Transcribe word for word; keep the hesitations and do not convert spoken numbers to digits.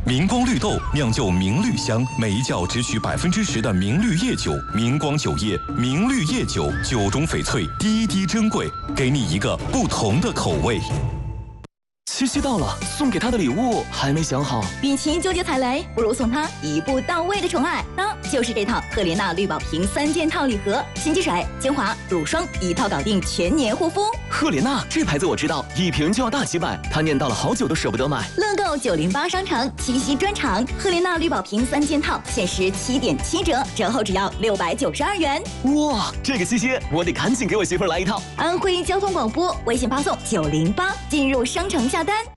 明光绿豆酿就明绿香，每一窖只取百分之十的明绿叶酒。明光酒业，明绿叶酒，酒中翡翠，滴滴珍贵，给你一个不同的口味。 七夕到了，送给他的礼物还没想好。 与其纠结踩雷，不如送他一步到位的宠爱，那就是这套赫莲娜绿宝瓶三件套礼盒，洗洁水、精华、乳霜一套搞定全年护肤。 赫莲娜这牌子我知道，一瓶就要大几百，他念叨了好久都舍不得买。 乐购九零八商城七夕专场，赫莲娜绿宝瓶三件套限时七点七折，折后只要六百九十二元。 哇，这个七夕我得赶紧给我媳妇儿来一套。 安徽交通广播微信发送九零八进入商城下单。